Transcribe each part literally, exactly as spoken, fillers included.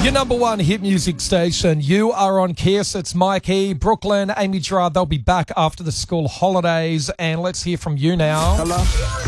Your number one hit music station. You are on Kiss. It's Mikey, Brooklyn, Amy Gerard. They'll be back after the school holidays. And let's hear from you now. Hello.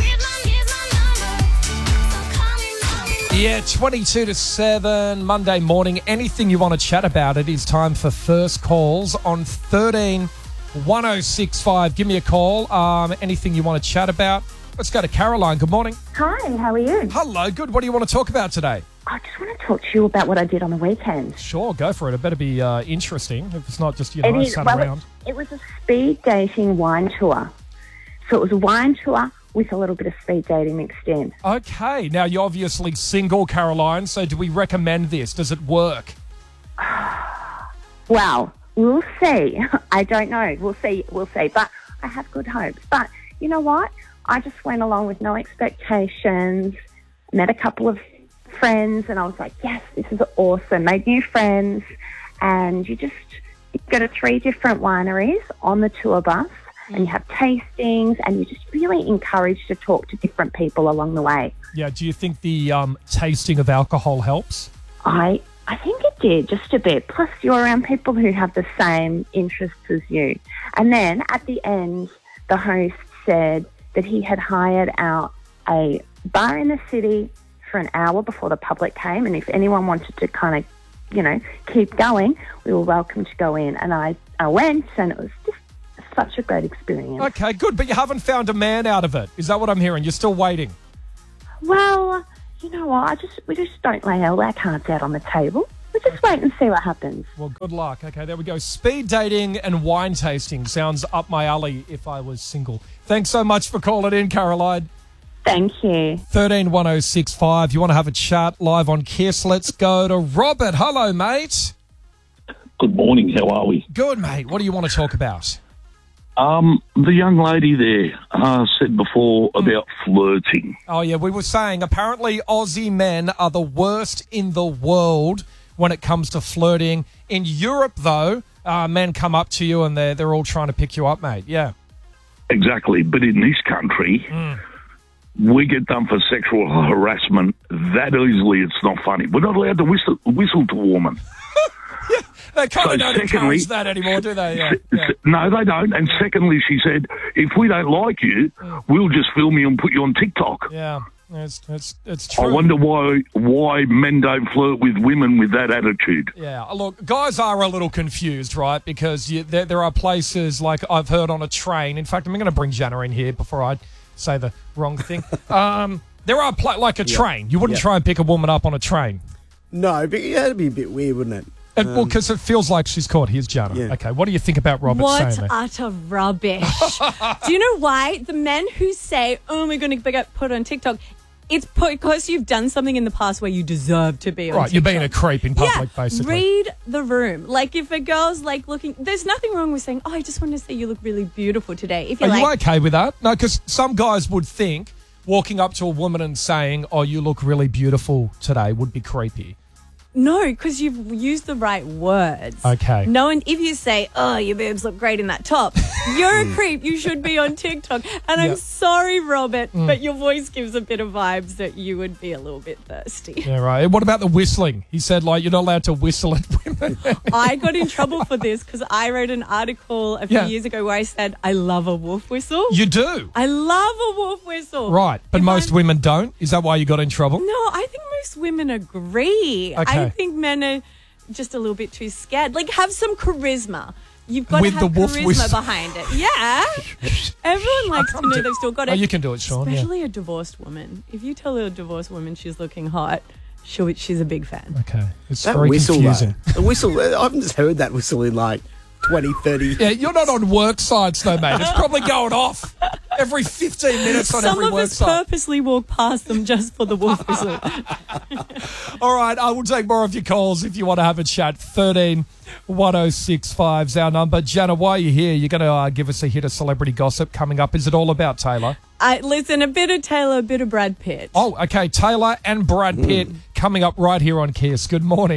Yeah, twenty-two to seven, Monday morning. Anything you want to chat about, it is time for first calls on thirteen one oh six five. Give me a call. Um, anything you want to chat about. Let's go to Caroline. Good morning. Hi, how are you? Hello, good. What do you want to talk about today? I just want to talk to you about what I did on the weekend. Sure, go for it. It better be uh, interesting if it's not just, you It know, is. sat Well, around. it, it was a speed dating wine tour. So it was a wine tour with a little bit of speed dating mixed in. Okay. Now, you're obviously single, Caroline, so do we recommend this? Does it work? Well, we'll see. I don't know. We'll see. We'll see. But I have good hopes. But you know what? I just went along with no expectations, met a couple of friends, and I was like, yes, this is awesome. Made new friends, and you just you go to three different wineries on the tour bus, and you have tastings, and you're just really encouraged to talk to different people along the way. Yeah, do you think the um, tasting of alcohol helps? I I think it did, just a bit. Plus, you're around people who have the same interests as you. And then at the end, the host said that he had hired out a bar in the city for an hour before the public came, and if anyone wanted to kind of, you know, keep going, we were welcome to go in. And I, I went, and it was just such a great experience. Okay, good, but you haven't found a man out of it. Is that what I'm hearing? You're still waiting? Well, you know what? I just we just don't lay all our cards out on the table. We just wait and see what happens. Well, good luck. Okay, there we go. Speed dating and wine tasting sounds up my alley if I was single. Thanks so much for calling in, Caroline. Thank you. thirteen one oh six five. You want to have a chat live on Kiss? Let's go to Robert. Hello, mate. Good morning. How are we? Good, mate. What do you want to talk about? Um, the young lady there uh, said before about flirting. Oh, yeah, we were saying apparently Aussie men are the worst in the world when it comes to flirting. In Europe, though, uh, men come up to you and they're, they're all trying to pick you up, mate. Yeah. Exactly. But in this country, Mm. we get done for sexual harassment that easily. It's not funny. We're not allowed to whistle, whistle to a woman. They kind So of don't secondly- encourage that anymore, do they? Yeah. S- yeah. s- No, they don't. And secondly, she said, if we don't like you, we'll just film you and put you on TikTok. Yeah, it's, it's, it's true. I wonder why why men don't flirt with women with that attitude. Yeah, look, guys are a little confused, right? Because you, there, there are places like I've heard on a train. In fact, I'm going to bring Jana in here before I say the wrong thing. um, there are pla- like a train. You wouldn't Yeah. try and pick a woman up on a train. No, but yeah, it'd be a bit weird, wouldn't it? And, well, because it feels like she's caught. Here's Jana. Yeah. Okay, what do you think about Robert What saying that? utter rubbish. Do you know why? The men who say, oh, we're going to put it on TikTok, it's because you've done something in the past where you deserve to be on Right, TikTok. you're being a creep in public, yeah, basically. read the room. Like, if a girl's, like, looking... There's nothing wrong with saying, oh, I just want to say you look really beautiful today. If Are you're you like... okay with that? No, because some guys would think walking up to a woman and saying, oh, you look really beautiful today would be creepy. No, because you've used the right words. Okay. No, and if you say, oh, your boobs look great in that top, you're a creep. You should be on TikTok. And Yeah. I'm sorry, Robert, Mm. but your voice gives a bit of vibes that you would be a little bit thirsty. Yeah, right. What about the whistling? He said, like, you're not allowed to whistle at women. I got in trouble for this because I wrote an article a few Yeah. years ago where I said, I love a wolf whistle. You do? I love a wolf whistle. Right, but If most I'm- women don't? Is that why you got in trouble? No, I think most women agree. Okay. I think men are just a little bit too scared. Like, have some charisma. You've got With to have the wolf charisma whistle. behind it. Yeah. Everyone likes to know they've still got it. Oh, you can do it, Sean. Yeah. Especially a divorced woman. If you tell a divorced woman she's looking hot, she'll, she's a big fan. Okay. It's That very whistle, confusing. though. The whistle, I haven't just heard that whistle in like twenty, thirty. Yeah, you're not on work sites though, mate. It's probably going off every fifteen minutes on Some every of work us site. purposely walk past them just for the wolf whistle. All right, I will take more of your calls if you want to have a chat. thirteen one oh six five is our number. Jana, while you're here, you're going to uh, give us a hit of celebrity gossip coming up. Is it all about Taylor? I, listen, a bit of Taylor, a bit of Brad Pitt. Oh, okay. Taylor and Brad Pitt coming up right here on Kiss. Good morning.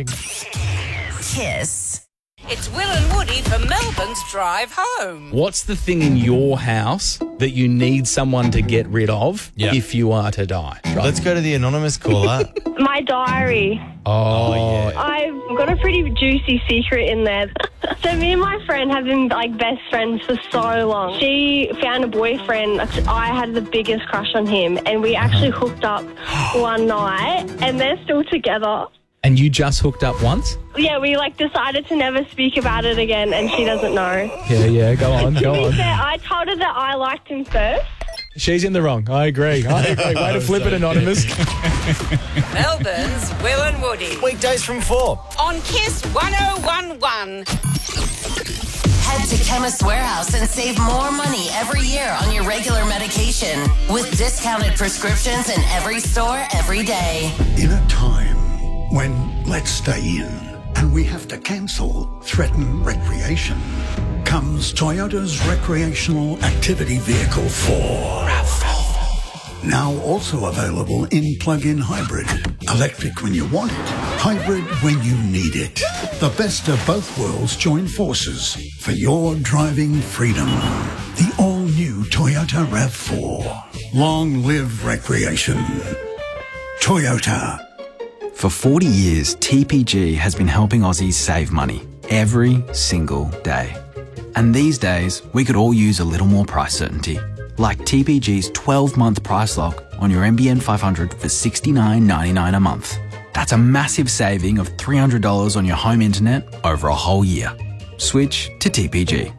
Kiss. It's Will and Woody for Melbourne's Drive Home. What's the thing in your house that you need someone to get rid of Yeah. if you are to die? Let's go to the anonymous caller. My diary. Oh, yeah. I've got a pretty juicy secret in there. So me and my friend have been like best friends for so long. She found a boyfriend. I had the biggest crush on him, and we actually hooked up one night, and they're still together. And you just hooked up once? Yeah, we like decided to never speak about it again, and she doesn't know. Yeah, yeah, go on, go To on. be fair, I told her that I liked him first. She's in the wrong. I agree. I agree. Way to flip it, Anonymous. Melbourne's Will and Woody. Weekdays from four. On Kiss one oh one one. Head to Chemist Warehouse and save more money every year on your regular medication with discounted prescriptions in every store every day. In a time when let's stay in and we have to cancel threaten recreation, comes Toyota's recreational activity vehicle four. RAV four. Now also available in plug-in hybrid. Electric when you want it, hybrid when you need it. The best of both worlds join forces for your driving freedom. The all-new Toyota RAV four. Long live recreation. Toyota. For forty years, T P G has been helping Aussies save money every single day. And these days, we could all use a little more price certainty. Like T P G's twelve-month price lock on your N B N five hundred for sixty-nine ninety-nine a month. That's a massive saving of three hundred dollars on your home internet over a whole year. Switch to T P G.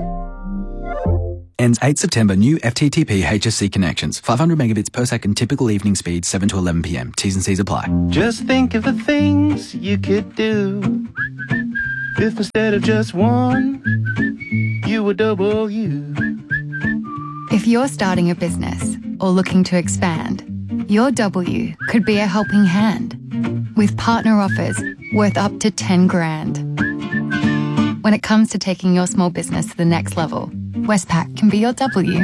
Ends eighth September. New F T T P H S C connections. five hundred megabits per second. Typical evening speed seven to eleven p m. T's and C's apply. Just think of the things you could do if instead of just one, you were double you. If you're starting a business or looking to expand, your W could be a helping hand with partner offers worth up to ten grand. When it comes to taking your small business to the next level, Westpac can be your W.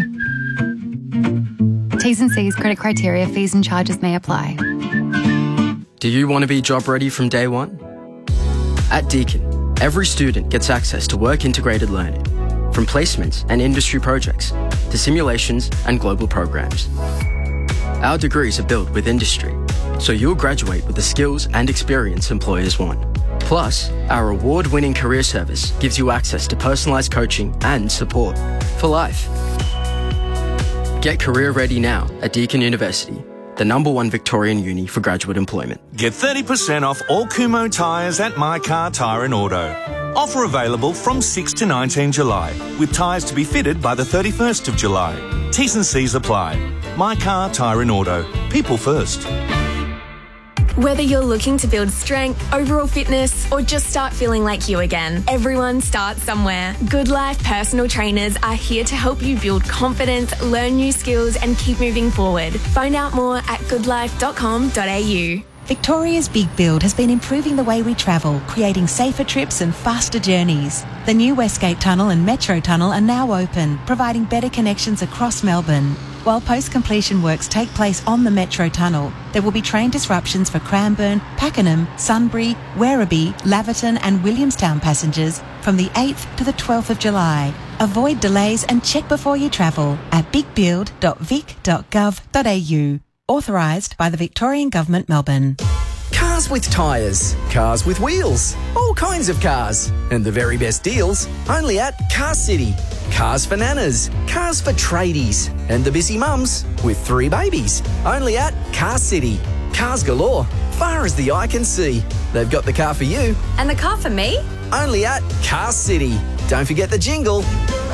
T's and C's, credit criteria, fees and charges may apply. Do you want to be job ready from day one? At Deakin, every student gets access to work-integrated learning, from placements and industry projects to simulations and global programs. Our degrees are built with industry, so you'll graduate with the skills and experience employers want. Plus, our award-winning career service gives you access to personalised coaching and support for life. Get career ready now at Deakin University, the number one Victorian uni for graduate employment. Get thirty percent off all Kumo tyres at My Car Tyre and Auto. Offer available from sixth to nineteenth July, with tyres to be fitted by the thirty-first of July. T's and C's apply. My Car Tyre and Auto. People first. Whether you're looking to build strength, overall fitness, or just start feeling like you again, everyone starts somewhere. Good Life personal trainers are here to help you build confidence, learn new skills, and keep moving forward. Find out more at good life dot com dot a u. Victoria's Big Build has been improving the way we travel, creating safer trips and faster journeys. The new Westgate Tunnel and Metro Tunnel are now open, providing better connections across Melbourne. While post-completion works take place on the Metro Tunnel, there will be train disruptions for Cranbourne, Pakenham, Sunbury, Werribee, Laverton and Williamstown passengers from the eighth to the twelfth of July. Avoid delays and check before you travel at big build dot vic dot gov dot a u. Authorised by the Victorian Government, Melbourne. Cars with tyres, cars with wheels, all kinds of cars. And the very best deals only at Car City. Cars for nanas, cars for tradies, and the busy mums with three babies. Only at Car City. Cars galore, far as the eye can see. They've got the car for you. And the car for me? Only at Car City. Don't forget the jingle.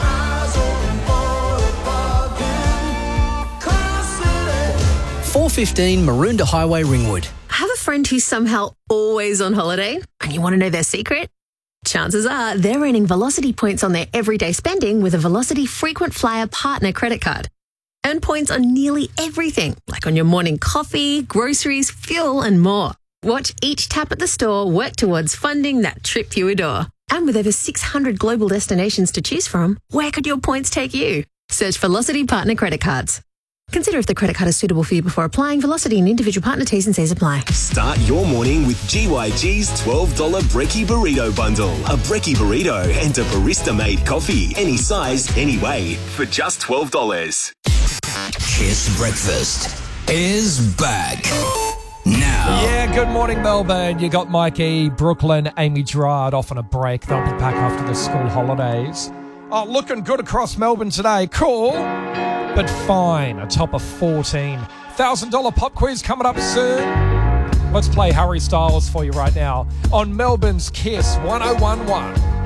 four fifteen Maroondah Highway, Ringwood. Have a friend who's somehow always on holiday and you want to know their secret? Chances are they're earning Velocity points on their everyday spending with a Velocity Frequent Flyer Partner credit card. Earn points on nearly everything, like on your morning coffee, groceries, fuel and more. Watch each tap at the store work towards funding that trip you adore. And with over six hundred global destinations to choose from, where could your points take you? Search Velocity Partner credit cards. Consider if the credit card is suitable for you before applying. Velocity and individual partner T's and C's apply. Start your morning with G Y G's twelve dollar Brekkie Burrito Bundle. A Brekkie Burrito and a barista-made coffee. Any size, any way. For just twelve dollars. Kiss Breakfast is back. now. Yeah, good morning, Melbourne. You got Mikey, Brooklyn, Amy Gerard off on a break. They'll be back after the school holidays. Oh, looking good across Melbourne today. Cool, but fine. A top of fourteen. one thousand dollars pop quiz coming up soon. Let's play Harry Styles for you right now on Melbourne's Kiss one oh one point one.